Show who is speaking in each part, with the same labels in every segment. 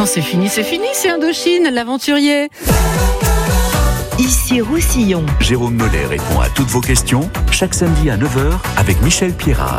Speaker 1: Non, c'est fini, c'est Indochine, l'aventurier.
Speaker 2: Ici Roussillon.
Speaker 3: Jérôme Nollet répond à toutes vos questions chaque samedi à 9h avec Michel Pierrard.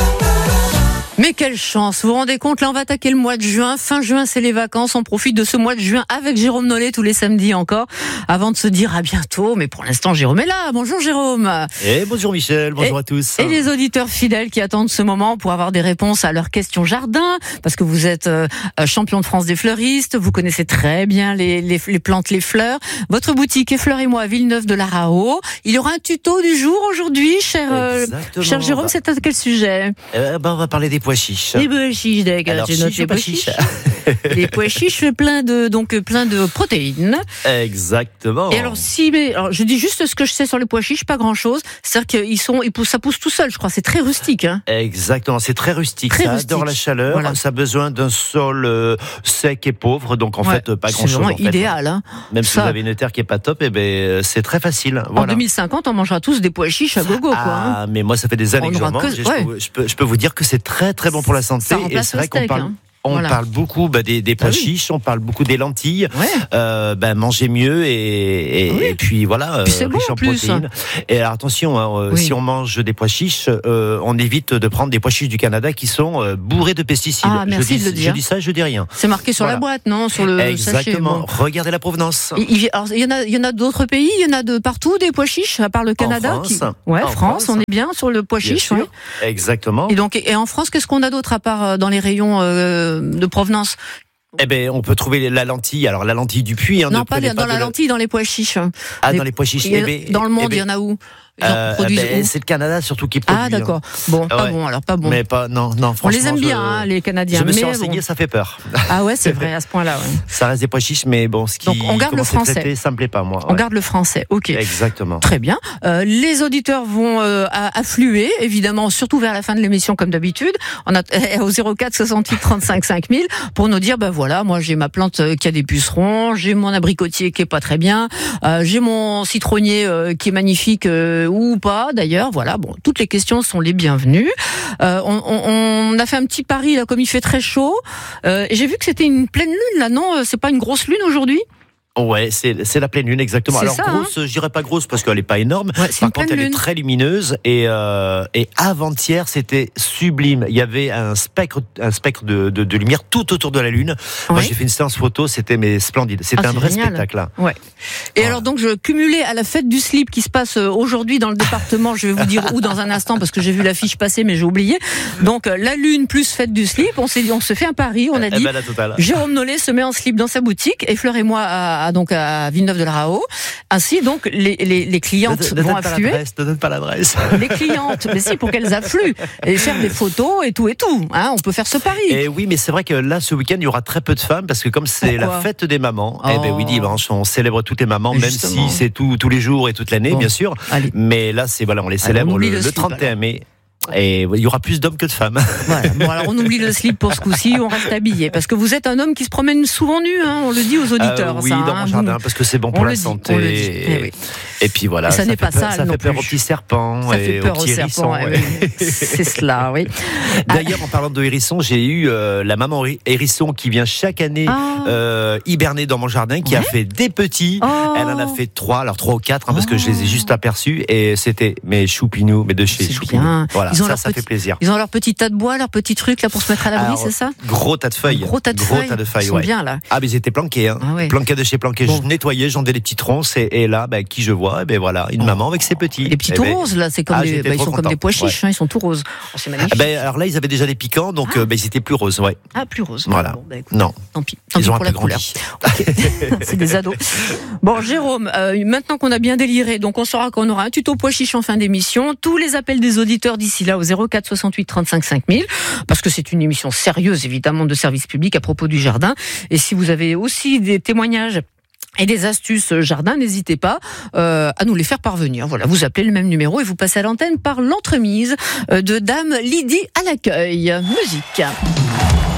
Speaker 1: Mais quelle chance, vous vous rendez compte, là on va attaquer le mois de juin, fin juin c'est les vacances, on profite de ce mois de juin avec Jérôme Nollet tous les samedis encore, avant de se dire à bientôt, mais pour l'instant Jérôme est là, bonjour Jérôme.
Speaker 4: Et bonjour Michel, bonjour à tous.
Speaker 1: Et les auditeurs fidèles qui attendent ce moment pour avoir des réponses à leurs questions jardin, parce que vous êtes champion de France des fleuristes, vous connaissez très bien les plantes, les fleurs, votre boutique Effleurez-moi à Villeneuve de la Raho, il y aura un tuto du jour aujourd'hui, cher Jérôme, c'est à quel sujet?
Speaker 4: On va parler des pois chiches.
Speaker 1: Les pois chiches, d'accord. J'ai noté les pois chiches. Les pois chiches, plein de protéines.
Speaker 4: Exactement.
Speaker 1: Et alors, je dis juste ce que je sais sur les pois chiches, pas grand chose. C'est-à-dire ça pousse tout seul, je crois. C'est très rustique, hein.
Speaker 4: Exactement. C'est très rustique. Ça adore la chaleur. Voilà. Ça a besoin d'un sol sec et pauvre. Donc, en fait, pas grand chose.
Speaker 1: C'est vraiment idéal, hein.
Speaker 4: Même si vous avez une terre qui est pas top, c'est très facile.
Speaker 1: Voilà. En 2050, on mangera tous des pois chiches à gogo, quoi.
Speaker 4: Ah, mais moi, ça fait des années que j'en mange. Je peux vous dire que c'est très, très bon pour la santé.
Speaker 1: Et c'est vrai qu'on parle.
Speaker 4: On parle beaucoup des pois chiches, on parle beaucoup des lentilles. Manger mieux et puis voilà,
Speaker 1: puis c'est bon,
Speaker 4: riche en protéines. Et alors attention, si on mange des pois chiches, on évite de prendre des pois chiches du Canada qui sont bourrés de pesticides.
Speaker 1: Ah, merci de le dire.
Speaker 4: Je dis ça, je dis rien.
Speaker 1: C'est marqué sur la boîte, non, sur le sachet.
Speaker 4: Exactement. Regardez la provenance.
Speaker 1: Il y en a d'autres pays, il y en a de partout des pois chiches, à part le Canada.
Speaker 4: En
Speaker 1: France, on est bien sur le pois chiche.
Speaker 4: Ouais. Exactement.
Speaker 1: Et en France, qu'est-ce qu'on a d'autre à part dans les rayons de provenance?
Speaker 4: On peut trouver la lentille. Alors la lentille du puits.
Speaker 1: Non, pas dans la lentille, dans les pois chiches.
Speaker 4: Ah, dans les pois chiches.
Speaker 1: Dans le monde, il y en a où?
Speaker 4: C'est le Canada surtout qui produit.
Speaker 1: Ah d'accord. Bon, pas bon.
Speaker 4: Mais pas non. Franchement,
Speaker 1: on les aime bien, les Canadiens.
Speaker 4: Je me suis renseigné, ça fait peur.
Speaker 1: Ah ouais, c'est vrai à ce point-là. Ouais.
Speaker 4: Ça reste des pois chiches, mais bon,
Speaker 1: donc on garde le français.
Speaker 4: Traité, ça me plaît pas moi.
Speaker 1: On garde le français. Ok.
Speaker 4: Exactement.
Speaker 1: Très bien. Les auditeurs vont affluer, évidemment, surtout vers la fin de l'émission comme d'habitude. On a au 04 68 35 5000 pour nous dire voilà, moi j'ai ma plante qui a des pucerons, j'ai mon abricotier qui est pas très bien, j'ai mon citronnier qui est magnifique. Ou pas d'ailleurs, voilà. Bon, toutes les questions sont les bienvenues. On a fait un petit pari là, comme il fait très chaud. Et j'ai vu que c'était une pleine lune là, non? C'est pas une grosse lune aujourd'hui?
Speaker 4: Ouais, c'est la pleine lune, exactement. Alors ça, grosse, je dirais pas grosse parce qu'elle est pas énorme. Par contre, elle est très lumineuse et avant-hier, c'était sublime. Il y avait un spectre de lumière tout autour de la lune. Moi, j'ai fait une séance photo, c'était splendide. C'était un vrai spectacle là.
Speaker 1: Ouais. Et alors donc, je cumulais à la fête du slip qui se passe aujourd'hui dans le département. Je vais vous dire où dans un instant parce que j'ai vu l'affiche passer, mais j'ai oublié. Donc la lune plus fête du slip. On se fait un pari. On a dit Jérôme Nollet se met en slip dans sa boutique. Effleurez-moi à Villeneuve de la Raho. Ainsi, donc, les clientes vont affluer.
Speaker 4: Ne donne pas l'adresse.
Speaker 1: Les clientes, mais si, pour qu'elles affluent et faire des photos et tout. Hein, on peut faire ce pari.
Speaker 4: Et oui, mais c'est vrai que là, ce week-end, il y aura très peu de femmes parce que comme c'est la fête des mamans, dimanche, on célèbre toutes les mamans, même si c'est tous les jours et toute l'année, bien sûr. Allez. Mais là, on les célèbre le 31 mai. Et il y aura plus d'hommes que de femmes.
Speaker 1: Voilà. Bon, alors on oublie le slip pour ce coup-ci, on reste habillé. Parce que vous êtes un homme qui se promène souvent nu, hein, on le dit aux auditeurs.
Speaker 4: Oui, dans mon jardin, parce que c'est bon pour la santé.
Speaker 1: Oui.
Speaker 4: Et puis voilà,
Speaker 1: ça n'est pas ça.
Speaker 4: Ça fait peur aux petits serpents.
Speaker 1: Ça fait peur aux serpents. C'est cela, oui.
Speaker 4: D'ailleurs, en parlant de hérissons, j'ai eu la maman hérisson qui vient chaque année hiberner dans mon jardin, qui a fait des petits. Elle en a fait 3 ou 4, parce que je les ai juste aperçus. Et c'était mes choupinous, mais de chez Choupinous. Voilà. Ça fait plaisir.
Speaker 1: Ils ont leur petit tas de bois, leur petit truc là pour se mettre à l'abri, c'est ça?
Speaker 4: Gros tas de feuilles.
Speaker 1: Gros tas de feuilles. Ils sont bien là.
Speaker 4: Ah, mais ils étaient planqués, hein. Planqués de chez planqués. Je nettoyais, j'en donnais des petits troncs, et là, qui je vois, voilà, une maman avec ses petits.
Speaker 1: Les petits tout roses là, c'est comme ils sont comme des pois chiches, ils sont tout roses. C'est magnifique.
Speaker 4: Alors là, ils avaient déjà des piquants, donc ils étaient plus roses, ouais.
Speaker 1: Ah, plus roses.
Speaker 4: Voilà. Non.
Speaker 1: Tant pis
Speaker 4: ils ont
Speaker 1: pour la couleur. C'est des ados. Bon, Jérôme, maintenant qu'on a bien déliré, donc on saura qu'on aura un tuto pois chiche en fin d'émission. Tous les appels des auditeurs d'ici là au 04 68 35 5000, parce que c'est une émission sérieuse, évidemment, de service public à propos du jardin. Et si vous avez aussi des témoignages et des astuces jardin, n'hésitez pas à nous les faire parvenir. Voilà, vous appelez le même numéro et vous passez à l'antenne par l'entremise de Dame Lydie à l'accueil. Musique.